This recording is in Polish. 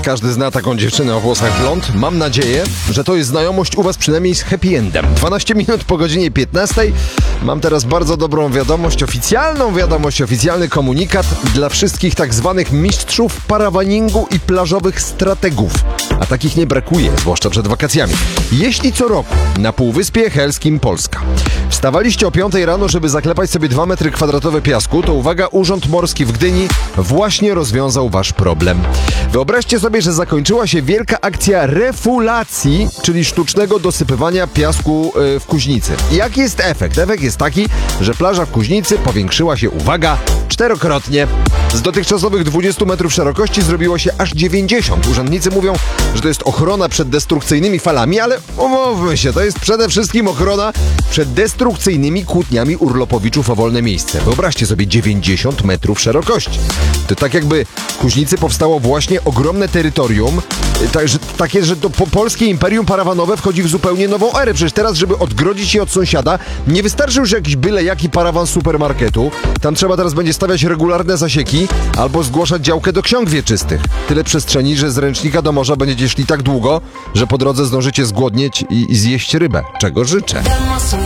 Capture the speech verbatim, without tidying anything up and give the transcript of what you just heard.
Każdy zna taką dziewczynę o włosach blond. Mam nadzieję, że to jest znajomość u was przynajmniej z happy endem. dwanaście minut po godzinie piętnastej. Mam teraz bardzo dobrą wiadomość, oficjalną wiadomość, oficjalny komunikat dla wszystkich tak zwanych mistrzów parawaningu i plażowych strategów. A takich nie brakuje, zwłaszcza przed wakacjami. Jeśli co roku na Półwyspie Helskim, Polska, wstawaliście o piątej rano, żeby zaklepać sobie dwa metry kwadratowe piasku, to uwaga, Urząd Morski w Gdyni właśnie rozwiązał wasz problem. Wyobraźcie sobie, że zakończyła się wielka akcja refulacji, czyli sztucznego dosypywania piasku yy, w Kuźnicy. I jaki jest efekt? Efekt jest taki, że plaża w Kuźnicy powiększyła się, uwaga, czterokrotnie. Z dotychczasowych dwudziestu metrów szerokości zrobiło się aż dziewięćdziesiąt. Urzędnicy mówią, że to jest ochrona przed destrukcyjnymi falami, ale umówmy się, to jest przede wszystkim ochrona przed destrukcyjnymi kłótniami urlopowiczów o wolne miejsce. Wyobraźcie sobie dziewięćdziesiąt metrów szerokości. To tak jakby w Kuźnicy powstało właśnie ogromne terytorium, tak, że, takie, że to po polskie imperium parawanowe wchodzi w zupełnie nową erę. Przecież teraz, żeby odgrodzić się od sąsiada, nie wystarczy już jakiś byle jaki parawan supermarketu. Tam trzeba teraz będzie stawiać regularne zasieki albo zgłaszać działkę do ksiąg wieczystych. Tyle przestrzeni, że z ręcznika do morza będziecie szli tak długo, że po drodze zdążycie zgłodnieć i, i zjeść rybę. Czego życzę.